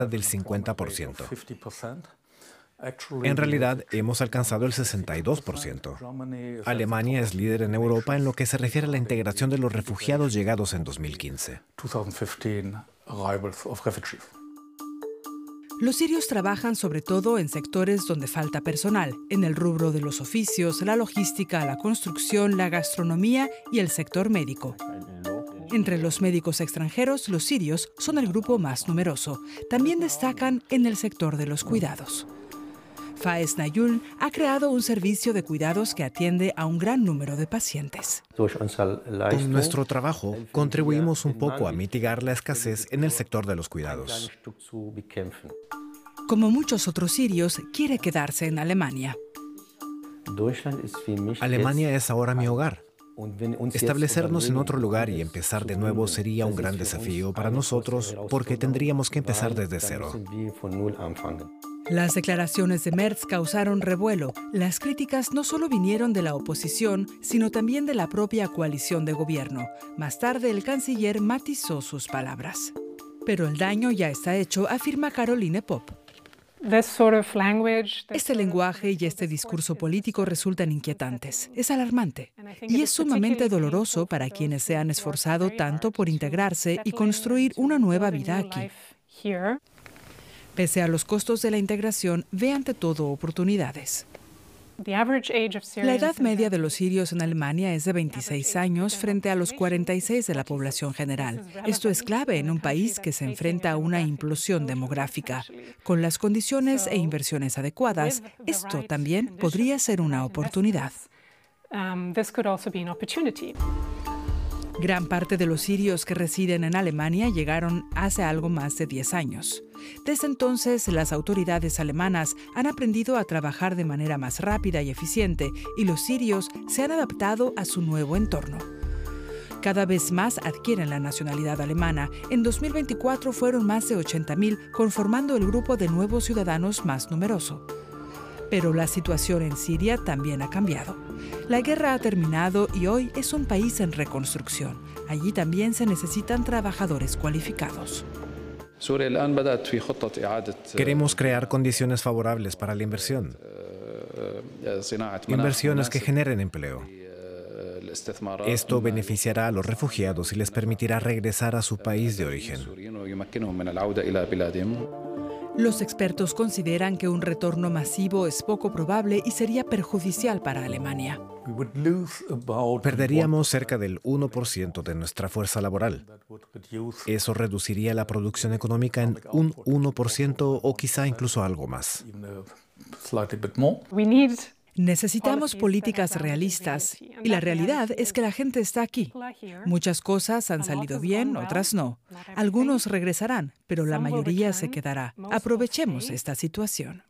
del 50%. En realidad, hemos alcanzado el 62%. Alemania es líder en Europa en lo que se refiere a la integración de los refugiados llegados en 2015. Los sirios trabajan sobre todo en sectores donde falta personal, en el rubro de los oficios, la logística, la construcción, la gastronomía y el sector médico. Entre los médicos extranjeros, los sirios son el grupo más numeroso. También destacan en el sector de los cuidados. Faiz Nayun ha creado un servicio de cuidados que atiende a un gran número de pacientes. Con nuestro trabajo, contribuimos un poco a mitigar la escasez en el sector de los cuidados. Como muchos otros sirios, quiere quedarse en Alemania. Alemania es ahora mi hogar. Establecernos en otro lugar y empezar de nuevo sería un gran desafío para nosotros porque tendríamos que empezar desde cero. Las declaraciones de Merz causaron revuelo. Las críticas no solo vinieron de la oposición, sino también de la propia coalición de gobierno. Más tarde, el canciller matizó sus palabras. Pero el daño ya está hecho, afirma Caroline Popp. Este lenguaje y este discurso político resultan inquietantes. Es alarmante. Y es sumamente doloroso para quienes se han esforzado tanto por integrarse y construir una nueva vida aquí. Pese a los costos de la integración, ve ante todo oportunidades. La edad media de los sirios en Alemania es de 26 años frente a los 46 de la población general. Esto es clave en un país que se enfrenta a una implosión demográfica. Con las condiciones e inversiones adecuadas, esto también podría ser una oportunidad. Gran parte de los sirios que residen en Alemania llegaron hace algo más de 10 años. Desde entonces, las autoridades alemanas han aprendido a trabajar de manera más rápida y eficiente, y los sirios se han adaptado a su nuevo entorno. Cada vez más adquieren la nacionalidad alemana. En 2024 fueron más de 80.000, conformando el grupo de nuevos ciudadanos más numeroso. Pero la situación en Siria también ha cambiado. La guerra ha terminado y hoy es un país en reconstrucción. Allí también se necesitan trabajadores cualificados. Queremos crear condiciones favorables para la inversión. Inversiones que generen empleo. Esto beneficiará a los refugiados y les permitirá regresar a su país de origen. Los expertos consideran que un retorno masivo es poco probable y sería perjudicial para Alemania. Perderíamos cerca del 1% de nuestra fuerza laboral. Eso reduciría la producción económica en un 1% o quizá incluso algo más. Necesitamos políticas realistas y la realidad es que la gente está aquí. Muchas cosas han salido bien, otras no. Algunos regresarán, pero la mayoría se quedará. Aprovechemos esta situación.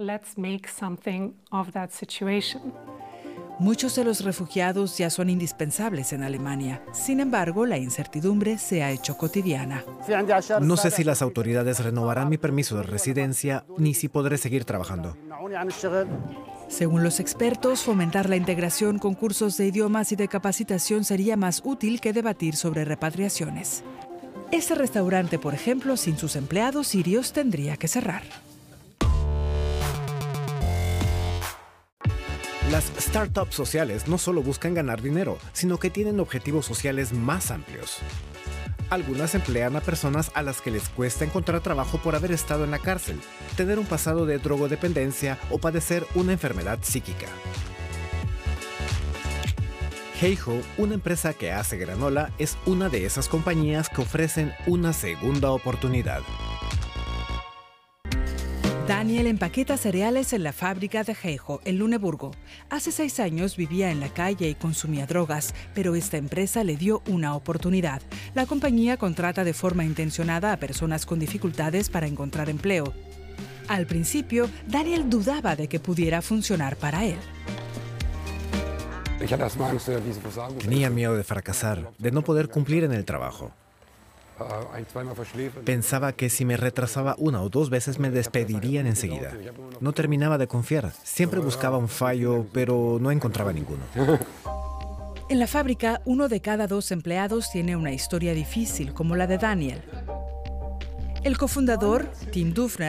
Muchos de los refugiados ya son indispensables en Alemania. Sin embargo, la incertidumbre se ha hecho cotidiana. No sé si las autoridades renovarán mi permiso de residencia ni si podré seguir trabajando. Según los expertos, fomentar la integración con cursos de idiomas y de capacitación sería más útil que debatir sobre repatriaciones. Este restaurante, por ejemplo, sin sus empleados sirios tendría que cerrar. Las startups sociales no solo buscan ganar dinero, sino que tienen objetivos sociales más amplios. Algunas emplean a personas a las que les cuesta encontrar trabajo por haber estado en la cárcel, tener un pasado de drogodependencia o padecer una enfermedad psíquica. Heiho, una empresa que hace granola, es una de esas compañías que ofrecen una segunda oportunidad. Daniel empaqueta cereales en la fábrica de Heiho, en Luneburgo. Hace 6 años vivía en la calle y consumía drogas, pero esta empresa le dio una oportunidad. La compañía contrata de forma intencionada a personas con dificultades para encontrar empleo. Al principio, Daniel dudaba de que pudiera funcionar para él. Tenía miedo de fracasar, de no poder cumplir en el trabajo. Pensaba que si me retrasaba 1 o 2 veces me despedirían enseguida. No terminaba de confiar. Siempre buscaba un fallo, pero no encontraba ninguno. En la fábrica, 1 de cada 2 empleados tiene una historia difícil, como la de Daniel. El cofundador, Tim Dufner,